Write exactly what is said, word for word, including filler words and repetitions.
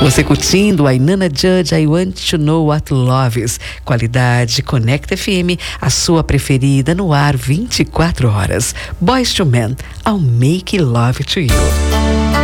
Você curtindo a Nana Judge, I Want to Know What Love Is. Qualidade Conecta F M, a sua preferida no ar vinte e quatro horas. Boyz two Men, I'll Make Love to You.